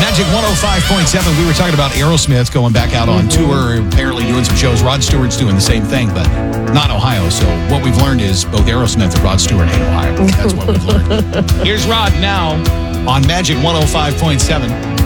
Magic 105.7. We were talking about Aerosmith going back out on tour, apparently doing some shows. Rod Stewart's doing the same thing, but not Ohio. So what we've learned is both Aerosmith and Rod Stewart ain't Ohio. That's what we've learned. Here's Rod now on Magic 105.7.